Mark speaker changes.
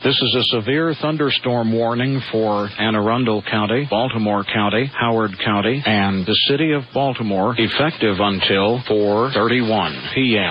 Speaker 1: This is a severe thunderstorm warning for Anne Arundel County, Baltimore County, Howard County, and the city of Baltimore, effective until 4:31 p.m.